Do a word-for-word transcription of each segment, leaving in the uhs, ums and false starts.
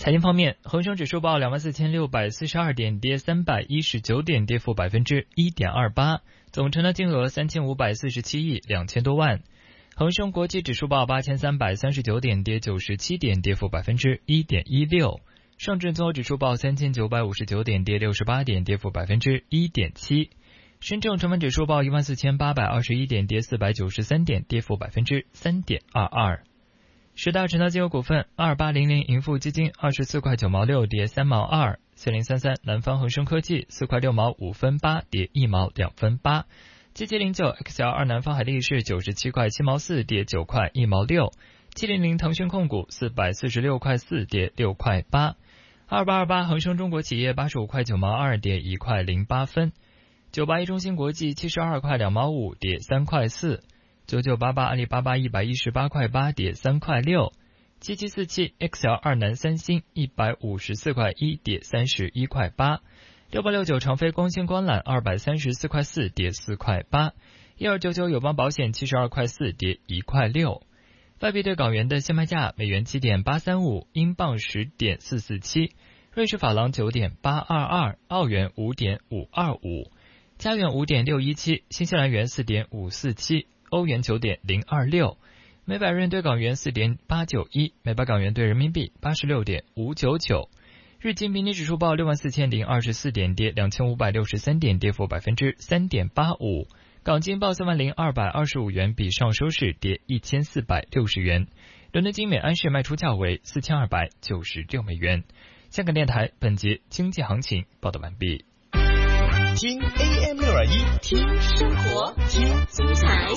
财经方面，恒生指数报两万四千六百四十二点，跌三百一十九点，跌幅百分之一点二八，总成交金额三千五百四十七亿两千多万。恒生国际指数报八千三百三十九点，跌九十七点，跌幅百分之一点一六。上证综合指数报三千九百五十九点，跌六十八点，跌幅百分之一点七。深证成分指数报一万四千八百二十一点，跌四百九十三点，跌幅百分之三点二二。十大成交金额股份：二八零零盈富基金二十四块九毛六，跌三毛二；四零三三南方恒生科技四块六毛五分八，跌一毛两分八；七七零九 X L 二南方海力士九十七块七毛四，跌九块一毛六；七零零腾讯控股四百四十六块四，跌六块八；二八二八恒生中国企业八十五块九毛二，跌一块零八分；九八一中芯国际七十二块两毛五，跌三块四。九九八八阿里巴巴一百一十八块八，跌三块六；七七四七 X L 二南三星一百五十四块一，跌三十一块八；六八六九长飞光纤光缆二百三十四块四，跌四块八；一二九九友邦保险七十二块四，跌一块六。外币对港元的现卖价：美元七点八三五，英镑十点四四七，瑞士法郎九点八二二，澳元五点五二五，加元五点六一七，新西兰元四点五四七。欧元九点零二六，每百日元兑港元四点八九一，每百港元兑人民币八十六点五九九。日经平均指数报六万四千零二十四点，跌两千五百六十三点，跌幅百分之三点八五。港金报三万零二百二十五元，比上收市跌一千四百六十元。伦敦金每安士卖出价为四千二百九十六美元。香港电台本节经济行情报道完毕。 听 A M 六二一， 听生活，听精彩，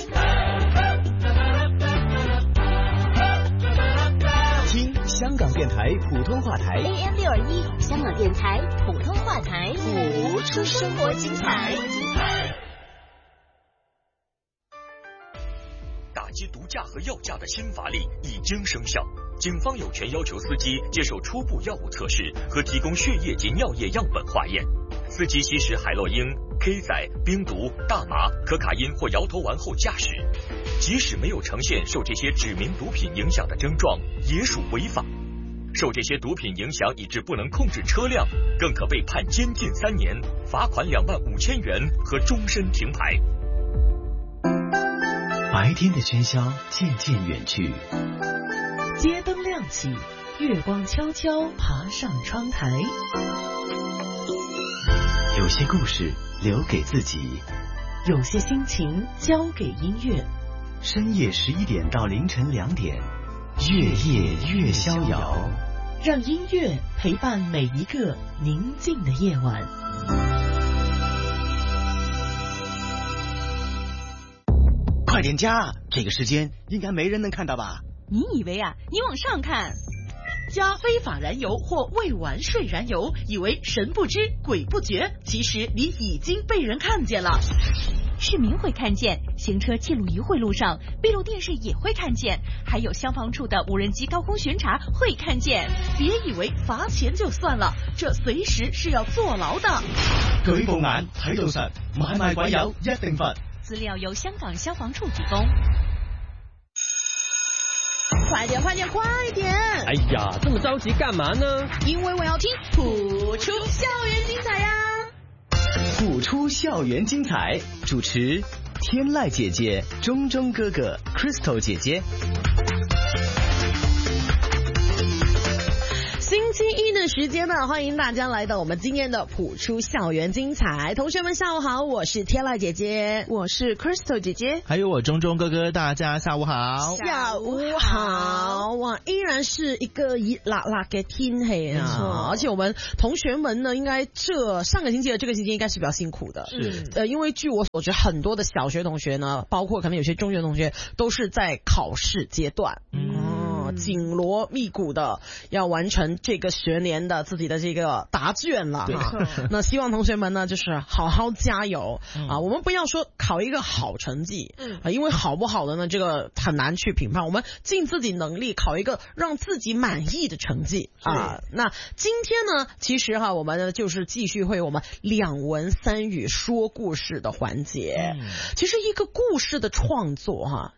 听香港电台普通话台 A M 六二一，香港电台普通话台，谱出生活精彩。 打击毒驾和药驾的新法令已经生效，警方有权要求司机接受初步药物测试和提供血液及尿液样本化验。司机吸食海洛因、K 仔、冰毒、大麻、可卡因或摇头丸后驾驶，即使没有呈现受这些指明毒品影响的症状，也属违法。受这些毒品影响以致不能控制车辆，更可被判监禁三年、罚款两万五千元和终身停牌。 白天的喧嚣渐渐远去， 街灯亮起，月光悄悄爬上窗台。 有些故事留给自己， 有些心情交给音乐。 深夜十一点到凌晨两点，月夜越逍遥， 让音乐陪伴每一个宁静的夜晚。 快点加，这个时间应该没人能看到吧？ 你以为啊？你往上看。 加非法燃油或未完税燃油，以为神不知鬼不觉，其实你已经被人看见了。 市民会看见，行车记录仪会录上，闭路电视也会看见，还有消防处的无人机高空巡查会看见。 别以为罚钱就算了，这随时是要坐牢的。 舉步眼睇到實，買賣鬼友一定罰。 资料由香港消防处提供。 快点快点快点！ 哎呀，这么着急干嘛呢？ 因为我要听谱出校园精彩呀！ 谱出校园精彩，主持天籁姐姐、钟钟哥哥、Crystal 姐姐。 星期一的时间呢，欢迎大家来到我们今天的谱出校园精彩。同学们下午好，我是天籁姐姐， 我是 Crystal 姐姐， 还有我钟钟哥哥，大家下午好。 下午好，哇，依然是一个熱辣辣嘅天氣啊！而且我们同学们呢，应该这上个星期的这个星期应该是比较辛苦的， 是呃，因为据我所知，很多的小学同学呢，包括可能有些中学同学，都是在考试阶段。嗯，紧锣密鼓的要完成这个学年的自己的这个答卷了哈。那希望同学们呢，就是好好加油、嗯、啊！我们不要说考一个好成绩，嗯啊，因为好不好的呢，这个很难去评判。我们尽自己能力考一个让自己满意的成绩啊。那今天呢，其实哈，我们呢就是继续会我们两文三语说故事的环节。嗯、其实一个故事的创作哈。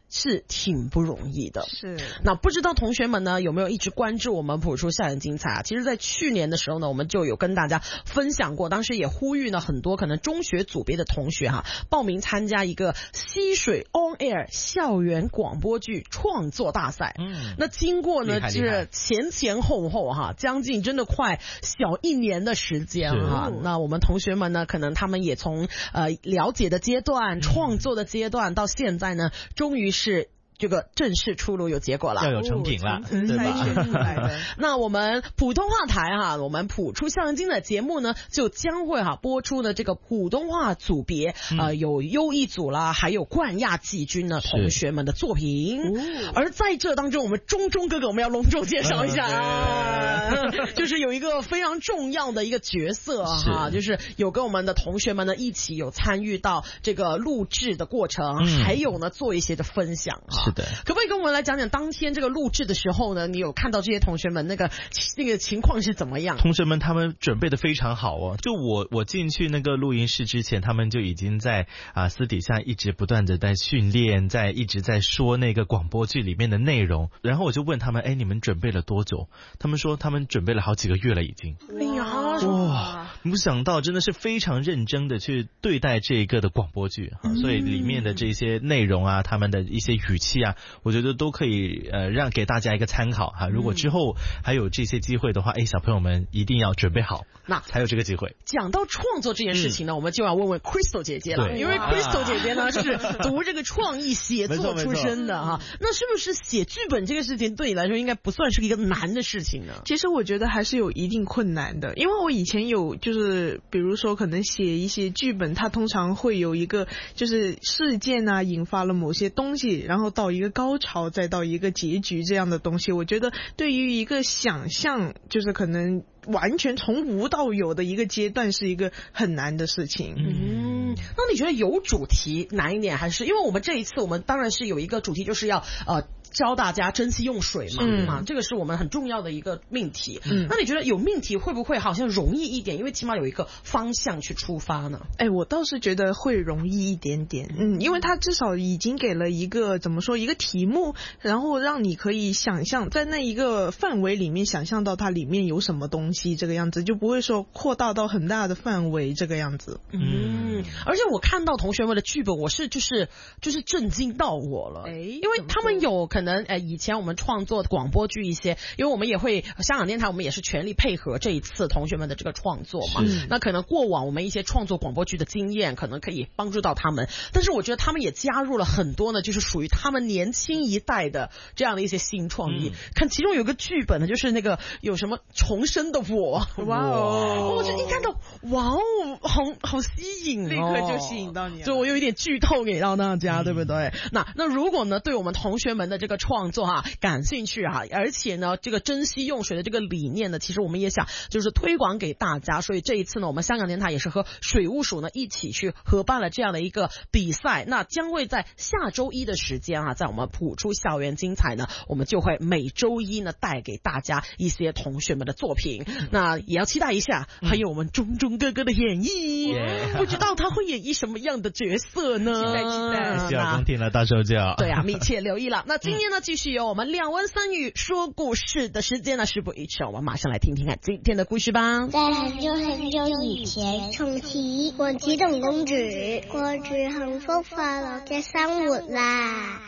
是挺不容易的。 是。 那不知道同学们呢有没有一直关注我们谱出校园精彩啊？其实在去年的时候呢，我们就有跟大家分享过，当时也呼吁呢很多可能中学组别的同学哈，报名参加一个溪水 On Air 校园广播剧创作大赛。嗯，那经过呢这前前后后哈，将近真的快小一年的时间哈。那我们同学们呢，可能他们也从呃了解的阶段、创作的阶段到现在呢，终于是这个正式出炉有结果了， 要有成品了，对吧？那我们普通话台哈，我们谱出校园精的节目呢，就将会哈播出的这个普通话组别，嗯、呃，有优异组啦，还有冠亚季军的同学们的作品。而在这当中，我们中中哥哥我们要隆重介绍一下啊，就是有一个非常重要的一个角色哈，就是有跟我们的同学们呢一起有参与到这个录制的过程，嗯、还有呢做一些的分享啊。 是的， 可不可以跟我们来讲讲当天这个录制的时候呢？你有看到这些同学们那个那个情况是怎么样？ 同学们他们准备的非常好哦。就我我进去那个录音室之前，他们就已经在啊私底下一直不断的在训练，在一直在说那个广播剧里面的内容。然后我就问他们，哎，你们准备了多久？他们说他们准备了好几个月了已经。 哎呀， 哇！没想到真的是非常认真的去对待这一个的广播剧啊，所以里面的这些内容啊，他们的一些语气啊，我觉得都可以呃让给大家一个参考哈。如果之后还有这些机会的话，哎，小朋友们一定要准备好，那才有这个机会。 讲到创作这件事情呢，嗯、我们就要问问 Crystal 姐姐了，因为 Crystal 姐姐呢是读这个创意写作出身的哈。那是不是写剧本这个事情对你来说应该不算是一个难的事情呢？ 其实我觉得还是有一定困难的，因为我以前有就是比如说可能写一些剧本，它通常会有一个就是事件啊引发了某些东西，然后到一个高潮，再到一个结局这样的东西。我觉得对于一个想象，就是可能完全从无到有的一个阶段是一个很难的事情。 嗯，那你觉得有主题难一点，还是因为我们这一次我们当然是有一个主题，就是要呃教大家珍惜用水嘛，嗯、啊，这个是我们很重要的一个命题。嗯，那你觉得有命题会不会好像容易一点？因为起码有一个方向去出发呢？ 哎，我倒是觉得会容易一点点。嗯，因为它至少已经给了一个怎么说一个题目，然后让你可以想象在那一个范围里面想象到它里面有什么东西，这个样子就不会说扩大到很大的范围这个样子。 嗯，而且我看到同学们的剧本，我是就是就是震惊到我了。哎，因为他们有可能呃以前我们创作广播剧一些，因为我们也会香港电台我们也是全力配合这一次同学们的这个创作嘛。那可能过往我们一些创作广播剧的经验可能可以帮助到他们，但是我觉得他们也加入了很多呢，就是属于他们年轻一代的这样的一些新创意。嗯、看其中有个剧本呢，就是那个有什么重生的我，哇哦！我就一看到，哇哦，好好吸引哦， 立刻就吸引到你了。 就我有一点剧透给到大家，嗯、对不对？那那如果呢，对我们同学们的这个创作哈感兴趣哈，而且呢，这个珍惜用水的这个理念呢，其实我们也想就是推广给大家。所以这一次呢，我们香港电台也是和水务署呢一起去合办了这样的一个比赛。那将会在下周一的时间啊，在我们谱出校园精彩呢，我们就会每周一呢带给大家一些同学们的作品。嗯、那也要期待一下，还有我们中中哥哥的演绎，嗯、不知道他会演绎什么样的角色呢？ 期待期待， 希望光听了到时候就要对啊，密切留意了。那今天呢，继续有我们两文三语说故事的时间呢，事不宜迟，我们马上来听听看今天的故事吧。 在很久很久以前，從前王子同公主過住幸福快樂嘅生活啦。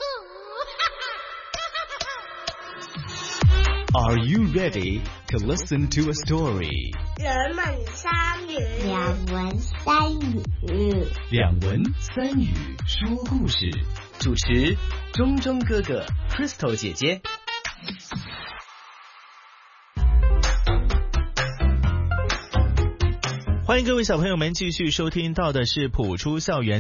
Are you ready to listen to a story? 兩文三語，兩文三語， 兩文三語說故事。主持中中哥哥 Crystal 姐姐。 欢迎各位小朋友们继续收听到的是谱出校园